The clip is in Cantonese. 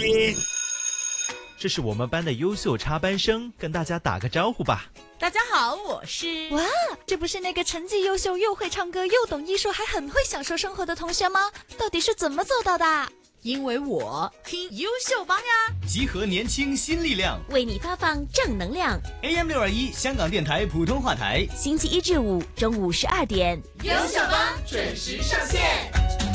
这是我们班的优秀插班生，跟大家打个招呼吧。 大家好，我是…… 哇，这不是那个成绩优秀又会唱歌又懂艺术还很会享受生活的同学吗？到底是怎么做到的？ 因为我听优秀帮呀， 集合年轻新力量， 为你发放正能量。 AM621香港电台普通话台， 星期一至五中午12点， 优秀帮准时上线。